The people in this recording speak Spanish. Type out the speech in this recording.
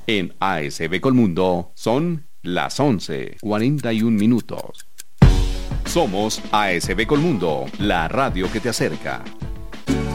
En ASB Colmundo son las 11:41. Somos ASB Colmundo, la radio que te acerca.